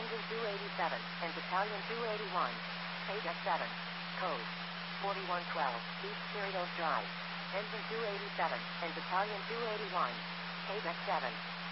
Engine 287 and Battalion 281. Page 7. Code 4112, East Cerritos Drive. Engine 287 and Battalion 281. Page 7.